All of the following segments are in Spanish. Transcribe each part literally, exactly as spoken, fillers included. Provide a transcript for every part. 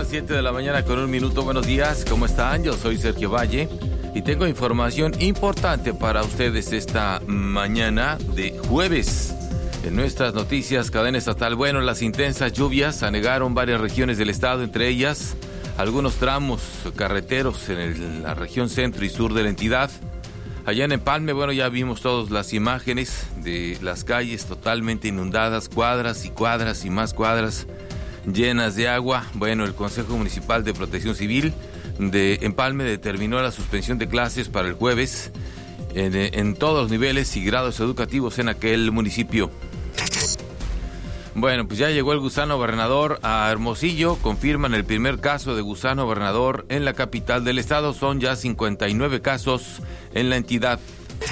siete de la mañana con un minuto. Buenos días, ¿cómo están? Yo soy Sergio Valle y tengo información importante para ustedes esta mañana de jueves. En nuestras noticias, cadena estatal, bueno, las intensas lluvias anegaron varias regiones del estado, entre ellas algunos tramos carreteros en el, la región centro y sur de la entidad. Allá en Empalme, bueno, ya vimos todas las imágenes de las calles totalmente inundadas, cuadras y cuadras y más cuadras llenas de agua. Bueno, el Consejo Municipal de Protección Civil de Empalme determinó la suspensión de clases para el jueves en, en todos los niveles y grados educativos en aquel municipio. Bueno, pues ya llegó el gusano gobernador a Hermosillo. Confirman el primer caso de gusano gobernador en la capital del estado. Son ya cincuenta y nueve casos en la entidad.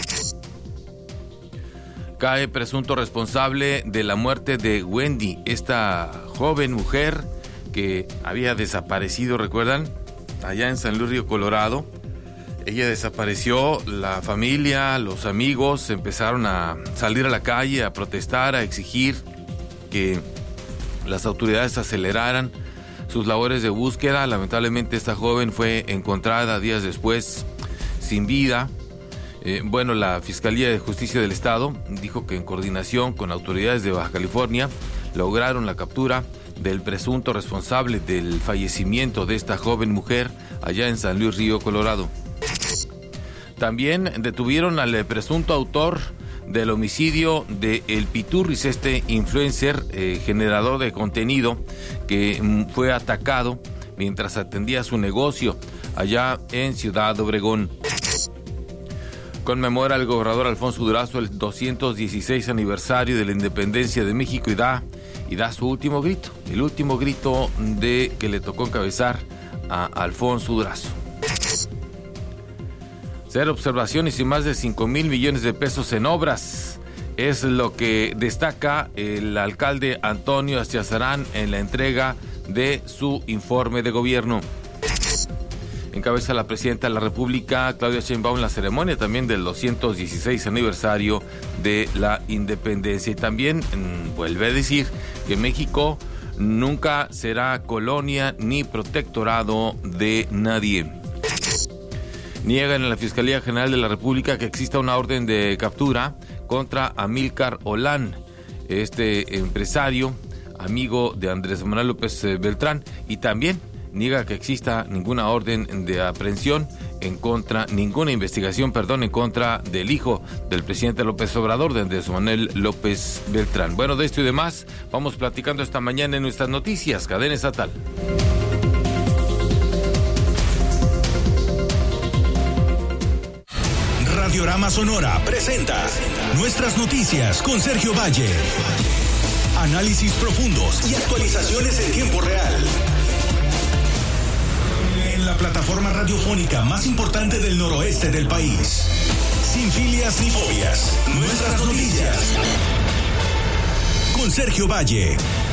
Cae presunto responsable de la muerte de Wendy, esta joven mujer que había desaparecido, ¿recuerdan? Allá en San Luis Río Colorado. Ella desapareció, la familia, los amigos empezaron a salir a la calle, a protestar, a exigir que las autoridades aceleraran sus labores de búsqueda. Lamentablemente esta joven fue encontrada días después sin vida. Eh, bueno, la Fiscalía de Justicia del Estado dijo que en coordinación con autoridades de Baja California lograron la captura del presunto responsable del fallecimiento de esta joven mujer allá en San Luis Río Colorado. También detuvieron al presunto autor del homicidio de El Piturris, este influencer eh, generador de contenido que mm, fue atacado mientras atendía su negocio allá en Ciudad Obregón. Conmemora el gobernador Alfonso Durazo el doscientos dieciséis aniversario de la independencia de México y da, y da su último grito, el último grito de que le tocó encabezar a Alfonso Durazo. Cero observaciones y más de cinco mil millones de pesos en obras. Es lo que destaca el alcalde Antonio Astiazarán en la entrega de su informe de gobierno. Encabeza la presidenta de la República, Claudia Sheinbaum, la ceremonia también del doscientos dieciséis aniversario de la independencia. Y también mmm, vuelve a decir que México nunca será colonia ni protectorado de nadie. Niegan en la Fiscalía General de la República que exista una orden de captura contra Amílcar Olán, este empresario, amigo de Andrés Manuel López Beltrán, y también niega que exista ninguna orden de aprehensión en contra, ninguna investigación, perdón, en contra del hijo del presidente López Obrador, de Andrés Manuel López Beltrán. Bueno, de esto y demás vamos platicando esta mañana en nuestras noticias, cadena estatal. Radiorama Sonora presenta Nuestras Noticias con Sergio Valle. Análisis profundos y actualizaciones en tiempo real. En la plataforma radiofónica más importante del noroeste del país. Sin filias ni fobias. Nuestras Noticias. Con Sergio Valle.